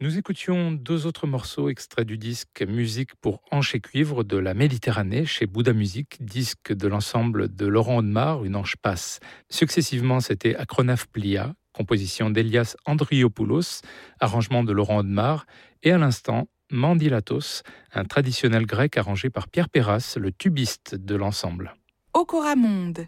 Nous écoutions deux autres morceaux extraits du disque Musique pour hanches et cuivre de la Méditerranée chez Bouddha Musique, disque de l'ensemble de Laurent Audemars, Une hanche passe. Successivement, c'était Acronaf Plia, composition d'Elias Andriopoulos, arrangement de Laurent Audemars, et à l'instant, Mandilatos, un traditionnel grec arrangé par Pierre Perras, le tubiste de l'ensemble. Okora Monde.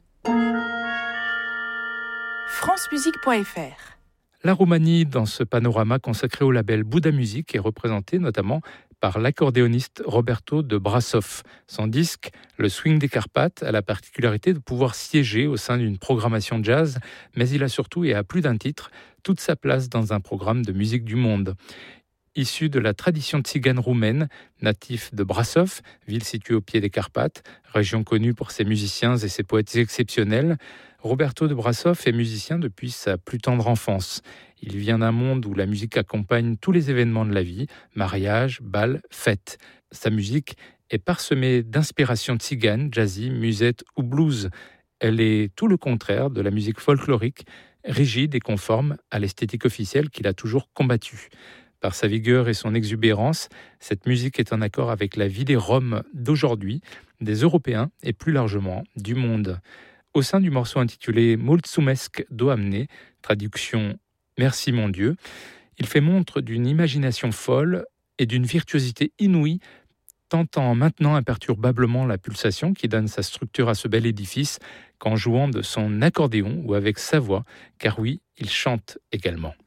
francemusique.fr. La Roumanie, dans ce panorama consacré au label Bouddha Musique, est représentée notamment par l'accordéoniste Roberto de Brassov. Son disque, Le Swing des Carpates, a la particularité de pouvoir siéger au sein d'une programmation jazz, mais il a surtout, et à plus d'un titre, toute sa place dans un programme de musique du monde. Issu de la tradition tzigane roumaine, natif de Brassov, ville située au pied des Carpates, région connue pour ses musiciens et ses poètes exceptionnels, Roberto de Brassov est musicien depuis sa plus tendre enfance. Il vient d'un monde où la musique accompagne tous les événements de la vie, mariage, bal, fête. Sa musique est parsemée d'inspirations tziganes, jazzy, musette ou blues. Elle est tout le contraire de la musique folklorique, rigide et conforme à l'esthétique officielle qu'il a toujours combattue. Par sa vigueur et son exubérance, cette musique est en accord avec la vie des Roms d'aujourd'hui, des Européens et plus largement du monde. Au sein du morceau intitulé Mulțumesc, Doamne, traduction Merci mon Dieu, il fait montre d'une imagination folle et d'une virtuosité inouïe, tant en maintenant imperturbablement la pulsation qui donne sa structure à ce bel édifice qu'en jouant de son accordéon ou avec sa voix, car oui, il chante également.